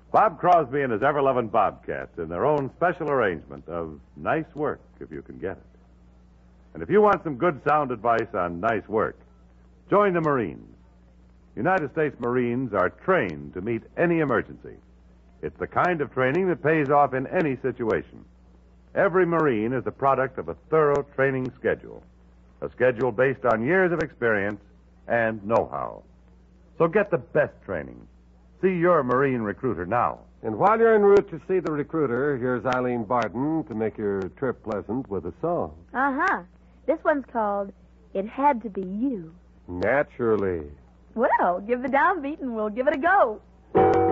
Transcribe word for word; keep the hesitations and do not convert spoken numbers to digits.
Bob Crosby and his ever-loving Bobcats in their own special arrangement of nice work, if you can get it. And if you want some good sound advice on nice work, join the Marines. United States Marines are trained to meet any emergency. It's the kind of training that pays off in any situation. Every Marine is the product of a thorough training schedule, a schedule based on years of experience and know-how. So get the best training. See your Marine recruiter now. And while you're en route to see the recruiter, here's Eileen Barton to make your trip pleasant with a song. Uh-huh. This one's called It Had to Be You. Naturally. Well, give the downbeat and we'll give it a go.